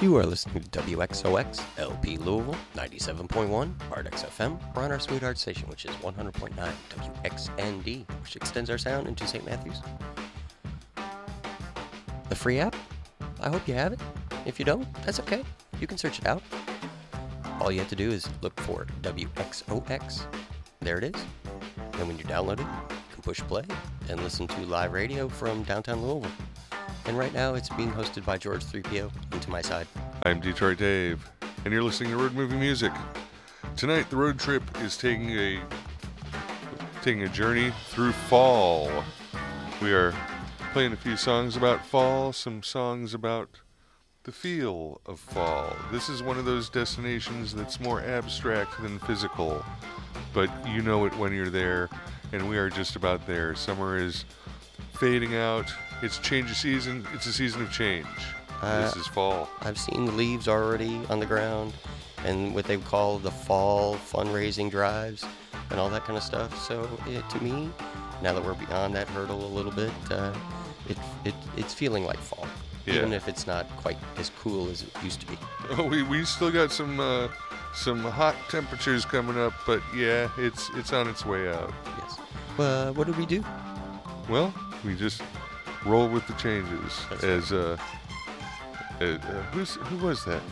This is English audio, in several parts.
You are listening to WXOX LP Louisville 97.1 Ardex FM. We're on our sweetheart station, which is 100.9 WXND, which extends our sound into St. Matthews. The free app? I hope you have it. If you don't, that's okay. You can search it out. All you have to do is look for WXOX. There it is. And when you download it, you can push play and listen to live radio from downtown Louisville. And right now, it's being hosted by George 3PO, and to my side. I'm Detroit Dave, and you're listening to Road Movie Music. Tonight, the road trip is taking a journey through fall. We are playing a few songs about fall, some songs about the feel of fall. This is one of those destinations that's more abstract than physical, but you know it when you're there, and we are just about there. Summer is fading out. It's change of season. It's a season of change. This is fall. I've seen the leaves already on the ground and what they call the fall fundraising drives and all that kind of stuff. So to me, now that we're beyond that hurdle a little bit, it's feeling like fall. Yeah. Even if it's not quite as cool as it used to be. Oh, we still got some hot temperatures coming up, but yeah, it's on its way out. Yes. What did we do? Well, we just roll with the changes. That's as who was that?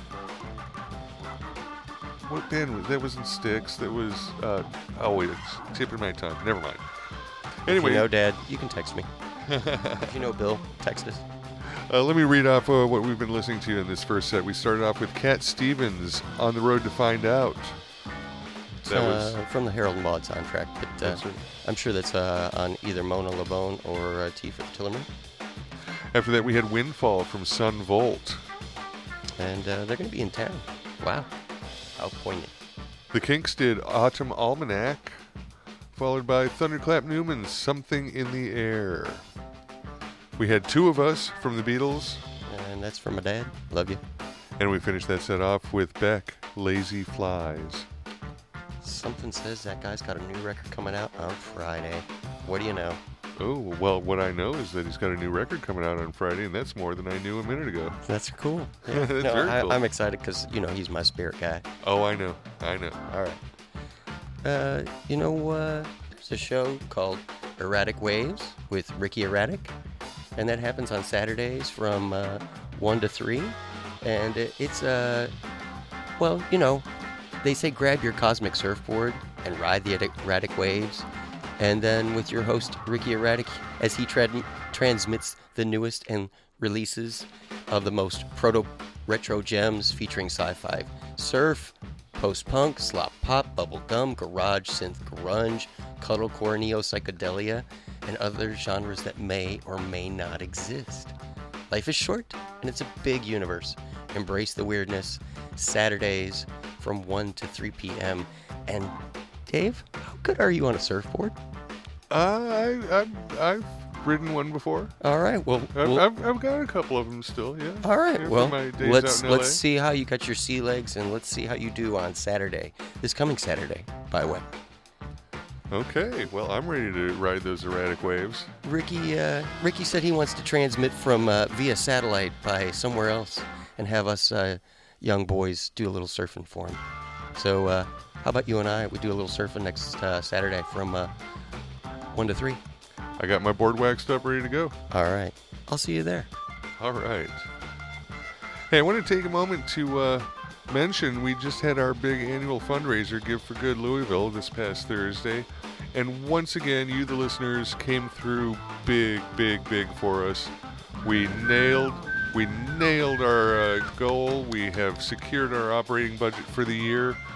What band was that? Wasn't Styx. That was wait, it's tipping my tongue. Never mind. Anyway, if you know, Dad, you can text me. If you know Bill, text us. Let me read off what we've been listening to in this first set. We started off with Cat Stevens, On the Road to Find Out. That was from the Harold and Maude soundtrack, but I'm sure that's on either Mona LeBone or Tifa Tillerman. After that, we had Windfall from Sun Volt. And they're going to be in town. Wow. How poignant. The Kinks did Autumn Almanac, followed by Thunderclap Newman's Something in the Air. We had Two of Us from the Beatles. And that's from my dad. Love you. And we finished that set off with Beck, Lazy Flies. Something says that guy's got a new record coming out on Friday. What do you know? Oh, well, what I know is that he's got a new record coming out on Friday, and that's more than I knew a minute ago. That's cool. Yeah. That's very cool. I'm excited because, he's my spirit guy. Oh, I know. All right. There's a show called Erratic Waves with Ricky Erratic, and that happens on Saturdays from 1 to 3. And it's, they say grab your cosmic surfboard and ride the erratic waves. And then with your host, Ricky Erratic, as he transmits the newest and releases of the most proto-retro gems featuring sci-fi, surf, post-punk, slop pop, bubblegum, garage, synth, grunge, cuddlecore, neo-psychedelia, and other genres that may or may not exist. Life is short, and it's a big universe. Embrace the weirdness. Saturdays from 1 to 3 p.m. And Dave, how good are you on a surfboard? I've ridden one before. All right. Well, I've got a couple of them still. Yeah. All right. Well, let's see see how you got your sea legs, and let's see how you do on Saturday. This coming Saturday, by the way. Okay. Well, I'm ready to ride those erratic waves. Ricky said he wants to transmit from via satellite by somewhere else and have us young boys do a little surfing for him. So how about you and I? We do a little surfing next Saturday from 1 to 3. I got my board waxed up, ready to go. All right. I'll see you there. All right. Hey, I want to take a moment to mention we just had our big annual fundraiser, Give for Good Louisville, this past Thursday. And once again, you, the listeners, came through big for us. We nailed our goal. We have secured our operating budget for the year.